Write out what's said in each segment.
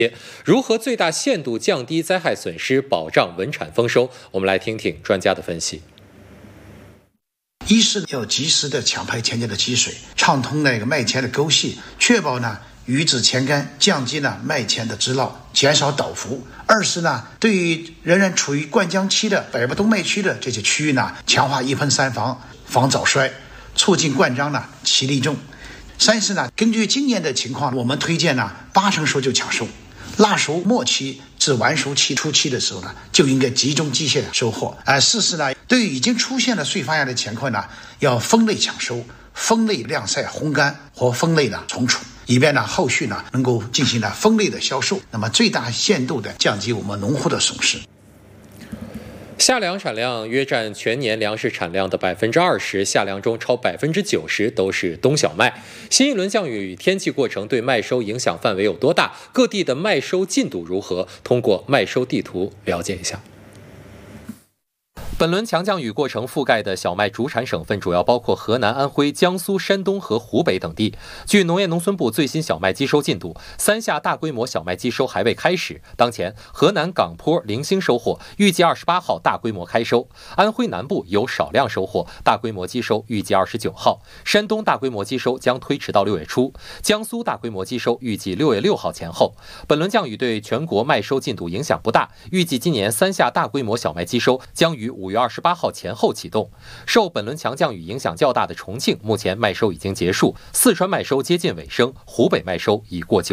如何最大限度降低灾害损失，保障稳产丰收？我们来听听专家的分析。 一是要及时的抢排田间的积水，畅通那个麦田的沟隙，确保雨止前干，降低麦田的支涝，减少倒伏。二是对于仍然处于灌浆期的北部冬麦区的这些区域强化一喷三防，防早衰，促进灌浆其利重。三是根据今年的情况，我们推荐8成熟就抢收，腊熟末期至完熟期初期的时候就应该集中机械收获。四是对于已经出现了穗发芽的乾坤要分类抢收，分类晾晒烘干或分类存储，以便后续能够进行分类的销售，那么最大限度的降低我们农户的损失。 夏粮产量约占全年粮食产量的20%，夏粮中超90%都是冬小麦。新一轮降雨与天气过程对麦收影响范围有多大？各地的麦收进度如何？通过麦收地图了解一下。本轮强降雨过程覆盖的小麦主产省份主要包括河南、安徽、江苏、山东和湖北等地。据农业农村部最新小麦机收进度，三下大规模小麦机收还未开始。当前，河南港坡零星收获，预计28号大规模开收；安徽南部有少量收获，大规模机收预计29号；山东大规模机收将推迟到6月初；江苏大规模机收预计6月6号前后。本轮降雨对全国麦收进度影响不大，预计今年三下大规模小麦机收将于5月28号前后启动。受本轮强降雨影响较大的重庆，目前麦收已经结束，四川麦收接近尾声，湖北麦收已过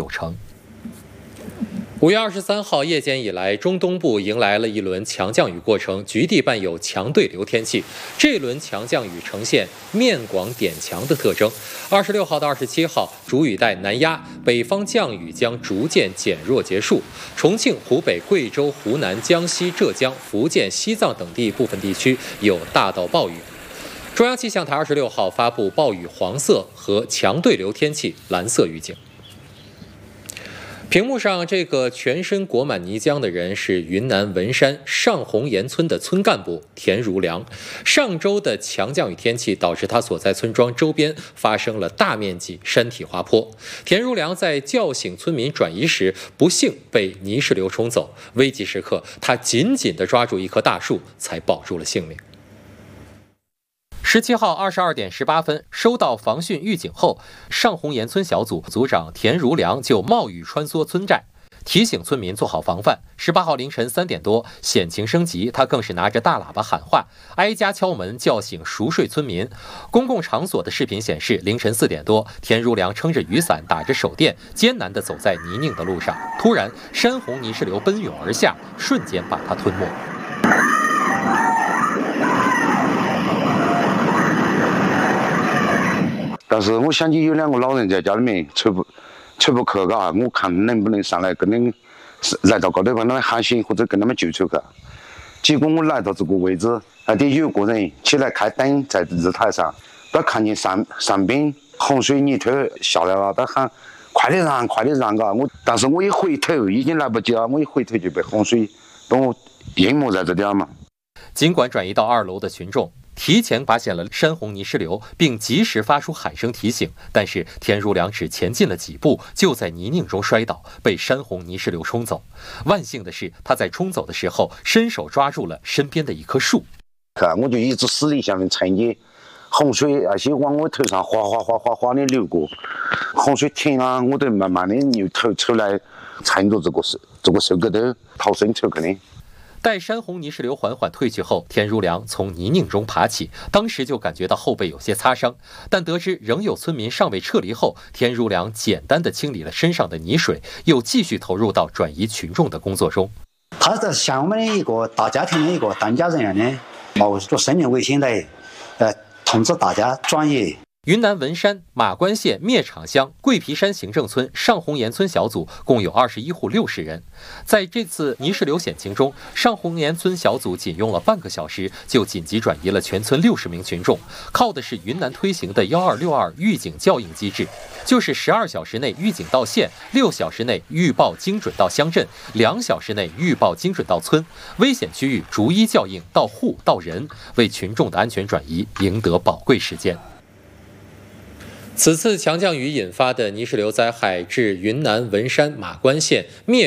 90%。5月23号夜间以来，中东部迎来了一轮强降雨过程，局地伴有强对流天气。这一轮强降雨呈现面广点强的特征。26号到27号，主雨带南压，北方降雨将逐渐减弱结束。重庆、湖北、贵州、湖南、江西、浙江、福建、西藏等地部分地区有大到暴雨。中央气象台26号发布暴雨黄色和强对流天气蓝色预警。屏幕上这个全身裹满泥浆的人是云南文山上红岩村的村干部田如良。上周的强降雨天气导致他所在村庄周边发生了大面积山体滑坡。田如良在叫醒村民转移时，不幸被泥石流冲走。危急时刻，他紧紧地抓住一棵大树，才保住了性命。17号22点18分，收到防汛预警后，上红岩村小组组长田如良就冒雨穿梭村寨，提醒村民做好防范。18号凌晨3点多，险情升级，他更是拿着大喇叭喊话，挨家敲门叫醒熟睡村民。公共场所的视频显示，凌晨4点多，田如良撑着雨伞，打着手电，艰难地走在泥泞的路上。突然，山洪泥石流奔涌而下，瞬间把他吞没。 但是我想起有2个老人在家里面出不去，我看能不能上来跟他们来到高头把他们喊醒，或者跟他们救出去。结果我来到这个位置，那里有个人起来开灯在日台上，他看见上边洪水泥土下来了，他喊快点让，快点让嘎！但是我一回头已经来不及了，我一回头就被洪水把我淹没在这里了嘛。 尽管转移到2楼的群众提前发现了山洪泥石流，并及时发出喊声提醒，但是田如良只前进了几步，就在泥泞中摔倒，被山洪泥石流冲走。万幸的是，他在冲走的时候伸手抓住了身边的一棵树。 我就一直死力下面承接洪水，而且往我头上哗的流过。洪水停了，我得慢慢的扭头出来，撑着这个手疙瘩逃生出去的。 待山洪泥石流缓缓退去后，田如良从泥泞中爬起，当时就感觉到后背有些擦伤，但得知仍有村民尚未撤离后，田如良简单地清理了身上的泥水，又继续投入到转移群众的工作中。 他是像我们的一个大家庭的一个当家人一样的，冒着生命危险来通知大家转移。 云南文山马关县灭场乡桂皮山行政村上红岩村小组共有21户60人。在这次泥石流险情中，上红岩村小组仅用了半个小时就紧急转移了全村60名群众，靠的是云南推行的1262预警校应机制，就是12小时内预警到县，6小时内预报精准到乡镇，2小时内预报精准到村，危险区域逐一校应到户到人，为群众的安全转移赢得宝贵时间。 此次强降雨引发的泥石流灾害，致云南文山马关县灭